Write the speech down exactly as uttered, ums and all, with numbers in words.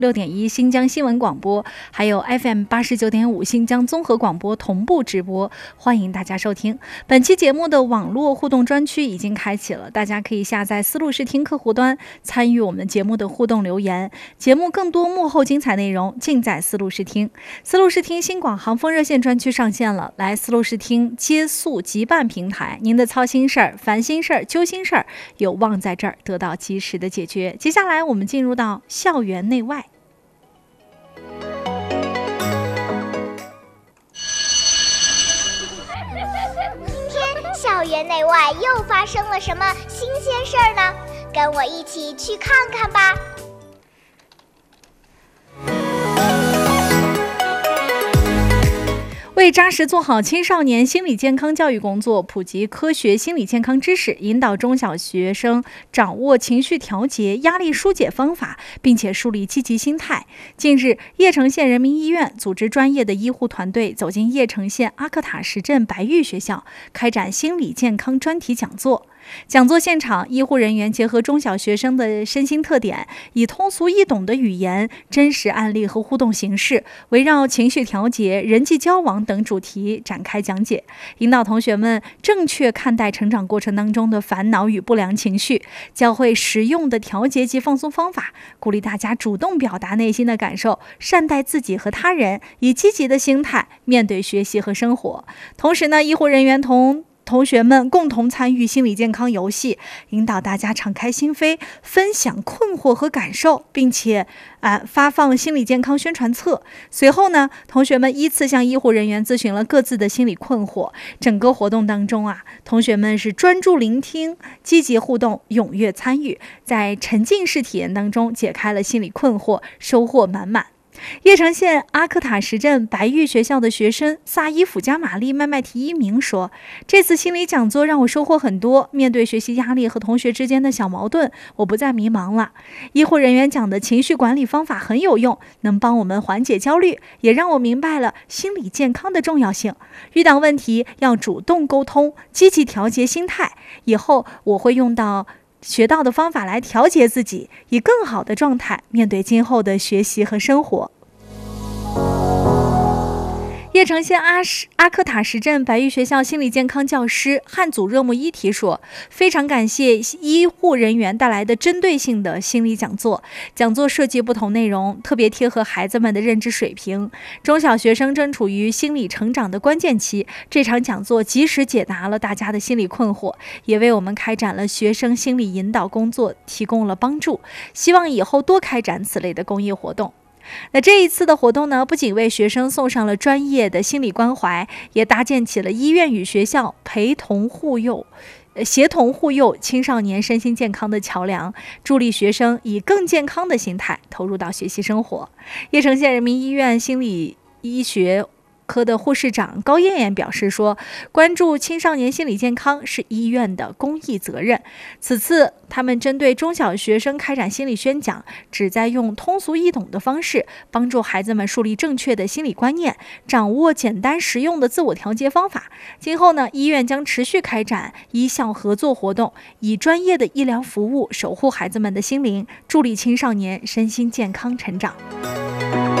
六点一新疆新闻广播，还有 F M 八十九点五新疆综合广播同步直播，欢迎大家收听。本期节目的网络互动专区已经开启了，大家可以下载思路视听客户端，参与我们节目的互动留言。节目更多幕后精彩内容尽在思路视听。思路视听新广航风热线专区上线了，来思路视听接速即办平台，您的操心事儿、烦心事儿、揪心事儿，有望在这儿得到及时的解决。接下来我们进入到校园内外。 校园内外又发生了什么新鲜事儿呢？跟我一起去看看吧。 为扎实做好青少年心理健康教育工作，普及科学心理健康知识，引导中小学生掌握情绪调节、压力疏解方法，并且树立积极心态。近日，叶城县人民医院组织专业的医护团队走进叶城县阿克塔什镇白玉学校，开展心理健康专题讲座。讲座现场，医护人员结合中小学生的身心特点，以通俗易懂的语言、真实案例和互动形式，围绕情绪调节、人际交往等主题展开讲解，引导同学们正确看待成长过程当中的烦恼与不良情绪，教会实用的调节及放松方法，鼓励大家主动表达内心的感受，善待自己和他人，以积极的心态面对学习和生活。同时呢，医护人员同同学们共同参与心理健康游戏，引导大家敞开心扉，分享困惑和感受，并且啊发放心理健康宣传册。随后呢，同学们依次向医护人员咨询了各自的心理困惑。整个活动当中啊，同学们是专注聆听、积极互动、踊跃参与，在沉浸式体验当中解开了心理困惑，收获满满。叶城县阿克塔什镇白玉学校的学生萨伊甫加玛丽麦麦提一鸣说，这次心理讲座让我收获很多，面对学习压力和同学之间的小矛盾，我不再迷茫了。医护人员讲的情绪管理方法很有用，能帮我们缓解焦虑，也让我明白了心理健康的重要性。遇到问题要主动沟通，积极调节心态，以后我会用到学到的方法来调节自己，以更好的状态面对今后的学习和生活。叶城县阿阿克塔什镇白玉学校心理健康教师汉祖热木伊提说，非常感谢医护人员带来的针对性的心理讲座，讲座涉及不同内容，特别贴合孩子们的认知水平。中小学生正处于心理成长的关键期，这场讲座及时解答了大家的心理困惑，也为我们开展了学生心理引导工作提供了帮助。希望以后多开展此类的公益活动。那这一次的活动呢，不仅为学生送上了专业的心理关怀，也搭建起了医院与学校陪同护佑、协同护佑青少年身心健康的桥梁，助力学生以更健康的心态投入到学习生活。叶城县人民医院心理医学科的护士长高艳艳表示说，关注青少年心理健康是医院的公益责任。此次他们针对中小学生开展心理宣讲，旨在用通俗易懂的方式帮助孩子们树立正确的心理观念，掌握简单实用的自我调节方法。今后呢，医院将持续开展医校合作活动，以专业的医疗服务守护孩子们的心灵，助力青少年身心健康成长。